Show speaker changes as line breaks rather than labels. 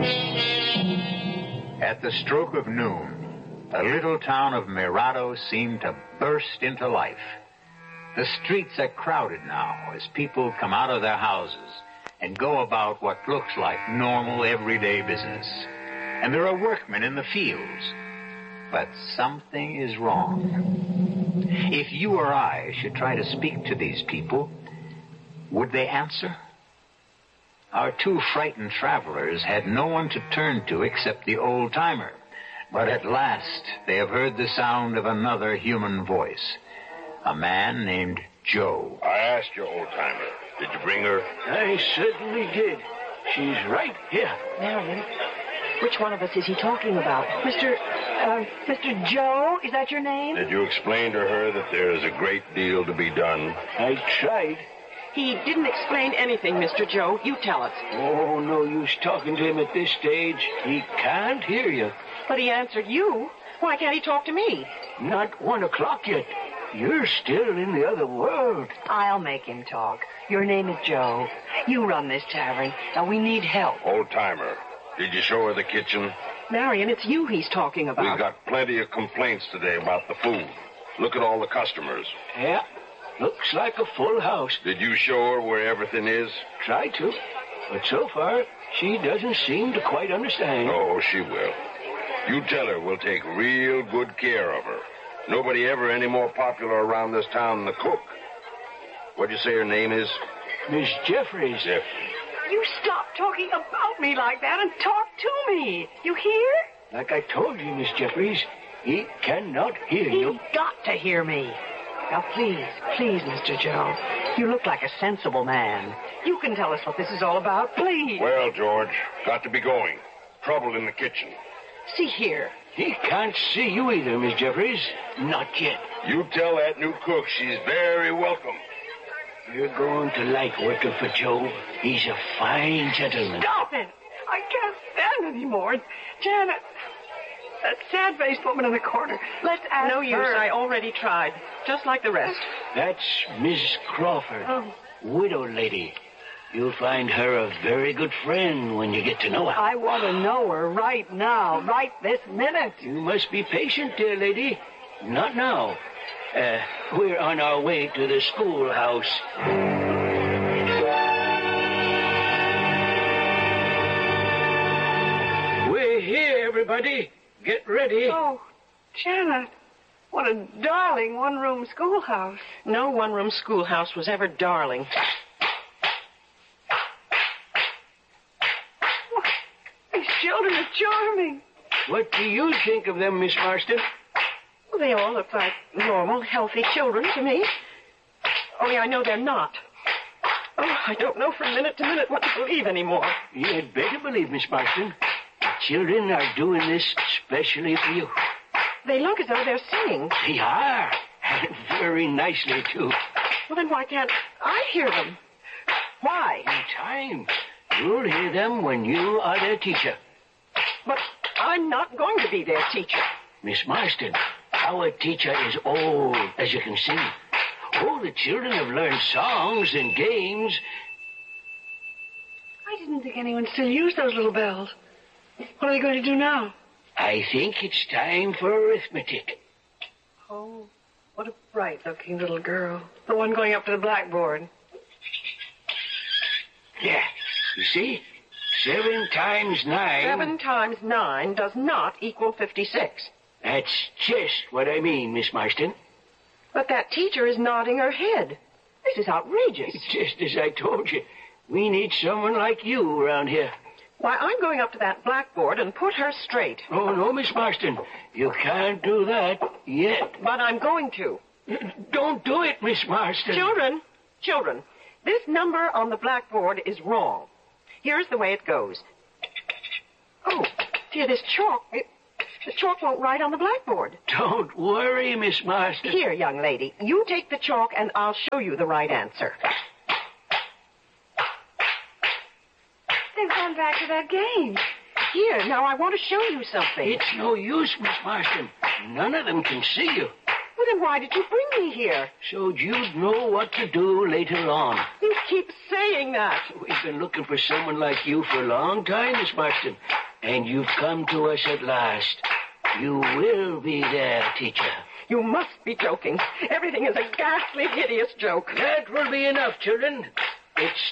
At the stroke of noon, the little town of Mirado seemed to burst into life. The streets are crowded now as people come out of their houses and go about what looks like normal everyday business. And there are workmen in the fields. But something is wrong. If you or I should try to speak to these people, would they answer? Our two frightened travelers had no one to turn to except the old-timer. But at last, they have heard the sound of another human voice. A man named Joe.
I asked you, old-timer. Did you bring her?
I certainly did. She's right here.
Marion, which one of us is he talking about?
Mr. Joe, is that your name?
Did you explain to her that there is a great deal to be done?
I tried.
He didn't explain anything, Mr. Joe. You tell us.
Oh, no use talking to him at this stage. He can't hear you.
But he answered you. Why can't he talk to me?
Not 1 o'clock yet. You're still in the other world.
I'll make him talk. Your name is Joe. You run this tavern. Now, we need help.
Old-timer, did you show her the kitchen?
Marion, it's you he's talking about.
We've got plenty of complaints today about the food. Look at all the customers.
Yeah, looks like a full house.
Did you show her where everything is?
Try to, but so far, she doesn't seem to quite understand.
Oh, she will. You tell her we'll take real good care of her. Nobody ever any more popular around this town than the cook. What'd you say her name is?
Miss Jeffries.
Jeffries.
You stop talking about me like that and talk to me. You hear?
Like I told you, Miss Jeffries, he cannot hear you.
He's got to hear me. Now, please, Mr. Joe. You look like a sensible man. You can tell us what this is all about, please.
Well, George, got to be going. Trouble in the kitchen.
See here.
He can't see you either, Miss Jeffries. Not yet.
You tell that new cook she's very welcome.
You're going to like working for Joe. He's a fine gentleman.
Stop it! I can't stand it anymore. Janet, that sad-faced woman in the corner. Let's ask
No
her.
use. I already tried. Just like the rest.
That's Miss Crawford, widow lady. You'll find her a very good friend when you get to know her.
I want to know her right now, right this minute.
You must be patient, dear lady. Not now. We're on our way to the schoolhouse. We're here, everybody. Get ready.
Oh, Janet, what a darling one-room schoolhouse.
No one-room schoolhouse was ever darling.
These children are charming.
What do you think of them, Miss Marston?
Well, they all look like normal, healthy children to me. Only I know they're not. Oh, I don't know from minute to minute what to believe anymore.
You'd better believe, Miss Marston. The children are doing this especially for you.
They look as though they're singing.
They are. And very nicely, too.
Well, then why can't I hear them? Why?
In time. You'll hear them when you are their teacher.
But I'm not going to be their teacher.
Miss Marston, our teacher is old, as you can see. Oh, the children have learned songs and games.
I didn't think anyone still used those little bells. What are they going to do now?
I think it's time for arithmetic.
Oh, what a bright-looking little girl. The one going up to the blackboard.
Yeah, you see? 7 times 9...
7 times 9 does not equal 56.
That's just what I mean, Miss Marston.
But that teacher is nodding her head. This is outrageous.
Just as I told you. We need someone like you around here.
Why, I'm going up to that blackboard and put her straight.
Oh, no, Miss Marston. You can't do that yet.
But I'm going to.
Don't do it, Miss Marston.
Children, this number on the blackboard is wrong. Here's the way it goes. Oh, dear, this chalk, the chalk won't write on the blackboard.
Don't worry, Miss Marston.
Here, young lady, you take the chalk and I'll show you the right answer.
They've gone back to that game.
Here, now I want to show you something.
It's no use, Miss Marston. None of them can see you.
Well, then why did you bring me here?
So you'd know what to do later on.
You keep saying that.
We've been looking for someone like you for a long time, Miss Marston. And you've come to us at last. You will be there, teacher.
You must be joking. Everything is a ghastly, hideous joke.
That will be enough, children. It's